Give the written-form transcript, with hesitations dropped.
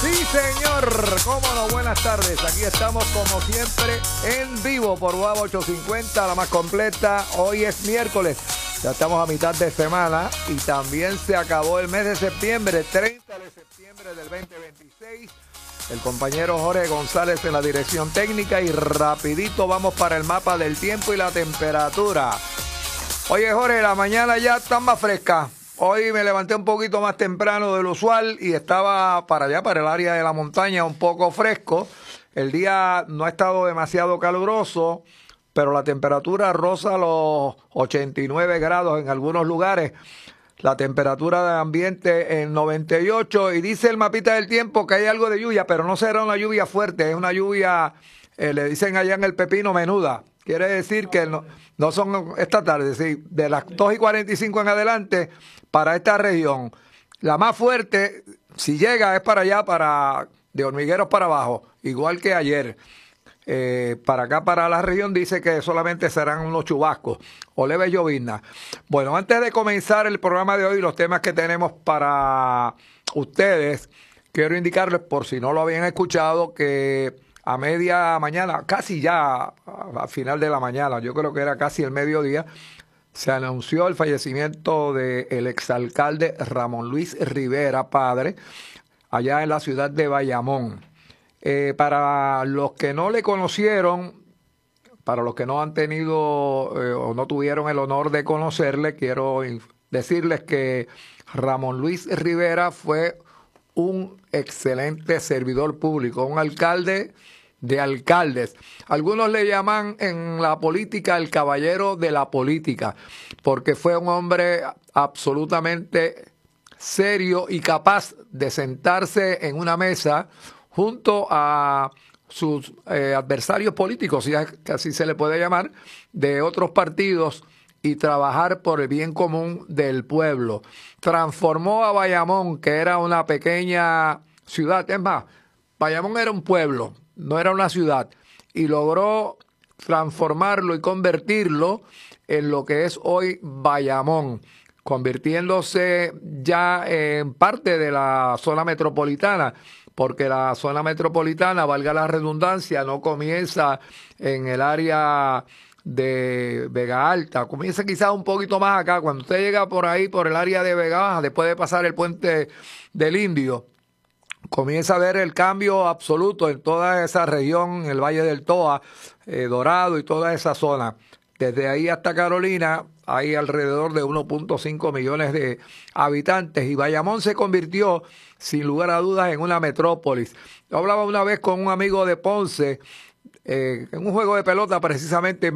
Sí, señor. Cómo no, buenas tardes. Aquí estamos como siempre en vivo por Guava 850, la más completa. Hoy es miércoles. Ya estamos a mitad de semana y también se acabó el mes de septiembre, 30 de septiembre del 2026. El compañero Jorge González en la dirección técnica y rapidito vamos para el mapa del tiempo y la temperatura. Oye, Jorge, la mañana ya está más fresca. Hoy me levanté un poquito más temprano de lo usual y estaba para allá, para el área de la montaña, un poco fresco. El día no ha estado demasiado caluroso, pero la temperatura roza los 89 grados en algunos lugares. La temperatura de ambiente en 98 y dice el mapita del tiempo que hay algo de lluvia, pero no será una lluvia fuerte, es una lluvia, le dicen allá en el Pepino, menuda. Quiere decir que no son esta tarde, sí, de las 2:45 en adelante para esta región. La más fuerte, si llega, es para allá, de Hormigueros para abajo, igual que ayer. Para acá, para la región, dice que solamente serán unos chubascos o leves lloviznas. Bueno, antes de comenzar el programa de hoy, los temas que tenemos para ustedes, quiero indicarles, por si no lo habían escuchado, que a media mañana, casi ya a final de la mañana, yo creo que era casi el mediodía, se anunció el fallecimiento del exalcalde Ramón Luis Rivera, padre, allá en la ciudad de Bayamón. Para los que no le conocieron, para los que no han tenido o no tuvieron el honor de conocerle, quiero decirles que Ramón Luis Rivera fue un excelente servidor público, un alcalde de alcaldes. Algunos le llaman en la política el caballero de la política, porque fue un hombre absolutamente serio y capaz de sentarse en una mesa junto a sus adversarios políticos, si así se le puede llamar, de otros partidos y trabajar por el bien común del pueblo. Transformó a Bayamón, que era una pequeña ciudad, es más, Bayamón era un pueblo, no era una ciudad, y logró transformarlo y convertirlo en lo que es hoy Bayamón, convirtiéndose ya en parte de la zona metropolitana, porque la zona metropolitana, valga la redundancia, no comienza en el área de Vega Alta, comienza quizás un poquito más acá. Cuando usted llega por ahí, por el área de Vega Baja, después de pasar el puente del Indio, comienza a ver el cambio absoluto en toda esa región, el Valle del Toa, Dorado y toda esa zona. Desde ahí hasta Carolina hay alrededor de 1.5 millones de habitantes y Bayamón se convirtió, sin lugar a dudas, en una metrópolis. Yo hablaba una vez con un amigo de Ponce, en un juego de pelota precisamente,